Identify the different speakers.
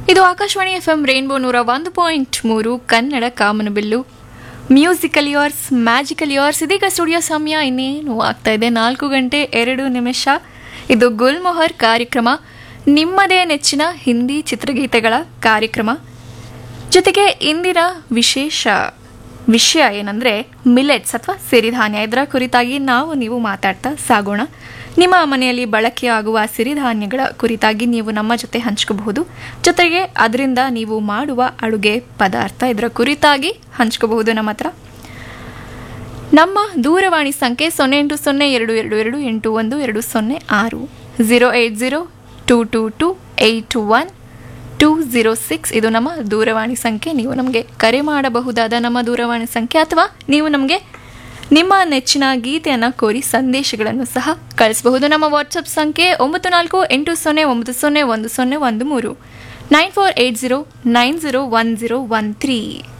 Speaker 1: ಇದು Akashvani FM rainbow 101.3 Kannada ಕಾಮನಬಿಲ್ಲು musical yours magical yours. ಇದೀಗ studio ಸಮಯ ಇನ್ನೇನು ಆಗ್ತಾ ಇದೆ 4:02. ಇದು ಗುಲ್ಮೊಹರ್ ಕಾರ್ಯಕ್ರಮ, ನಿಮ್ಮದೇ ನೆಚ್ಚಿನ ಹಿಂದಿ ಚಿತ್ರಗೀತೆಗಳ ಕಾರ್ಯಕ್ರಮ. ಜೊತೆಗೆ ಇಂದಿನ ವಿಶೇಷ ವಿಷಯ ಏನಂದರೆ ಮಿಲೆಟ್ಸ್ ಅಥವಾ ಸಿರಿಧಾನ್ಯ. ಇದರ ಕುರಿತಾಗಿ ನೀವು ಮಾತಾಡ್ತಾ ಸಾಗೋಣ. ನಿಮ್ಮ ಮನೆಯಲ್ಲಿ ಬಳಕೆಯಾಗುವ ಸಿರಿಧಾನ್ಯಗಳ ಕುರಿತಾಗಿ ನೀವು ನಮ್ಮ ಜೊತೆ ಹಂಚ್ಕೋಬಹುದು. ಜೊತೆಗೆ ಅದರಿಂದ ನೀವು ಮಾಡುವ ಅಡುಗೆ ಪದಾರ್ಥ ಇದರ ಕುರಿತಾಗಿ ಹಂಚ್ಕೋಬಹುದು ನಮ್ಮ ಹತ್ರ. ನಮ್ಮ ದೂರವಾಣಿ ಸಂಖ್ಯೆ 080222812006 08022281206. ಇದು ನಮ್ಮ ದೂರವಾಣಿ ಸಂಖ್ಯೆ. ನೀವು ನಮಗೆ ಕರೆ ಮಾಡಬಹುದಾದ ನಮ್ಮ ದೂರವಾಣಿ ಸಂಖ್ಯೆ, ಅಥವಾ ನೀವು ನಮಗೆ ನಿಮ್ಮ ನೆಚ್ಚಿನ ಗೀತೆಯನ್ನು ಕೋರಿ ಸಂದೇಶಗಳನ್ನು ಸಹ ಕಳಿಸಬಹುದು. ನಮ್ಮ ವಾಟ್ಸಪ್ ಸಂಖ್ಯೆ 9480901013 9480901013.